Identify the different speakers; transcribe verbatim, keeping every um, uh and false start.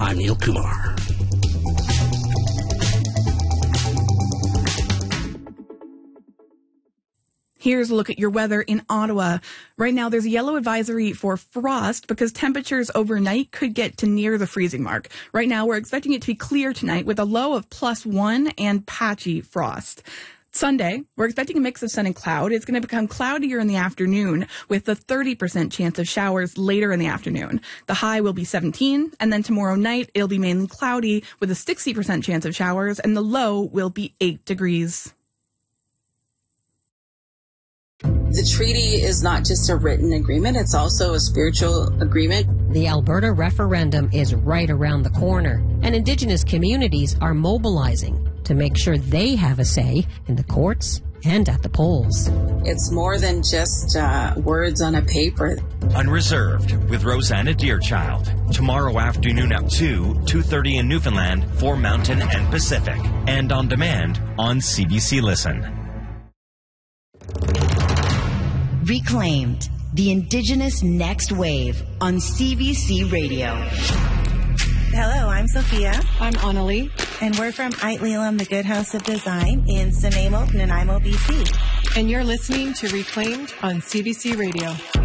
Speaker 1: I'm Neil Kumar.
Speaker 2: Here's a look at your weather in Ottawa. Right now, there's a yellow advisory for frost because temperatures overnight could get to near the freezing mark. Right now, we're expecting it to be clear tonight with a low of plus one and patchy frost. Sunday, we're expecting a mix of sun and cloud. It's going to become cloudier in the afternoon with a thirty percent chance of showers later in the afternoon. The high will be seventeen, and then tomorrow night, it'll be mainly cloudy with a sixty percent chance of showers, and the low will be eight degrees.
Speaker 3: The treaty is not just a written agreement, it's also a spiritual agreement.
Speaker 4: The Alberta referendum is right around the corner, and Indigenous communities are mobilizing to make sure they have a say in the courts and at the polls.
Speaker 3: It's more than just uh, words on a paper.
Speaker 5: Unreserved with Rosanna Deerchild. Tomorrow afternoon at two, two thirty in Newfoundland for Mountain and Pacific. And on demand on C B C Listen.
Speaker 6: Reclaimed, the Indigenous Next Wave on C B C Radio.
Speaker 7: Hello, I'm Sophia.
Speaker 8: I'm Annalie.
Speaker 7: And we're from Aitlelam, the Good House of Design in Nanaimo, Nanaimo, B C.
Speaker 8: And you're listening to Reclaimed on C B C Radio.